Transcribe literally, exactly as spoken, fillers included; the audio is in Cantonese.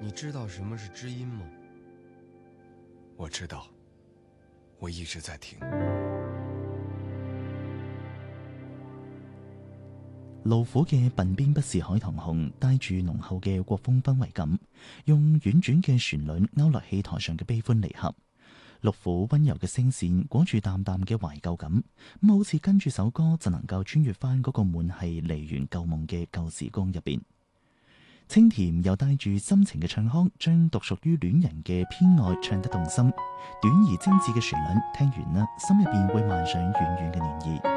你知道什么是知音吗？ 我知道，我一直在听。 路虎嘅鬢邊不是海棠紅，帶住濃厚嘅國風氛圍感，用婉轉嘅旋律勾勒起台上嘅悲歡離合。六虎溫柔嘅聲線裹住淡淡嘅懷舊感，咁好似跟住首歌就能夠穿越翻嗰個滿係梨園舊夢嘅舊時光入邊。清甜又帶住深情嘅唱腔，將獨屬於戀人嘅偏愛唱得動心。短而精緻嘅旋律，聽完啦，心入邊會漫上遠遠嘅漣漪。